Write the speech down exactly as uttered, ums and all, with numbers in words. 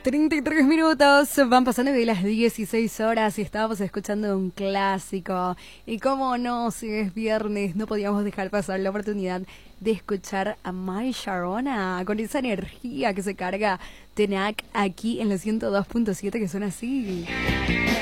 treinta y tres minutos, van pasando de las dieciséis horas y estábamos escuchando un clásico. Y cómo no, si es viernes, no podíamos dejar pasar la oportunidad de escuchar a My Sharona con esa energía que se carga Tenac aquí en los ciento dos punto siete, que suena así.